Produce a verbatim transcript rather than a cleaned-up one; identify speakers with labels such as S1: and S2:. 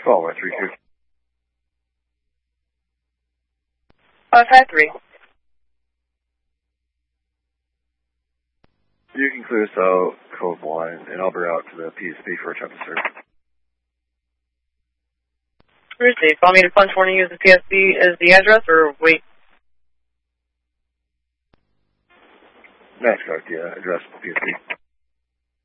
S1: Call one three two.
S2: Uh, five three.
S1: You can clear this out, code one, and I'll bring out to the P S P for a check service.
S2: Received. Want me to punch one and use the P S P as the address, or wait?
S1: That's correct, yeah. Address P S P.